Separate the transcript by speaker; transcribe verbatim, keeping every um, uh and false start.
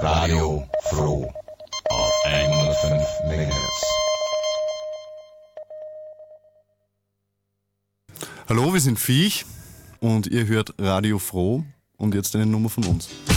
Speaker 1: Radio Froh auf hundertfünf Megahertz.
Speaker 2: Hallo, wir sind Viech und ihr hört Radio Froh und jetzt eine Nummer von uns.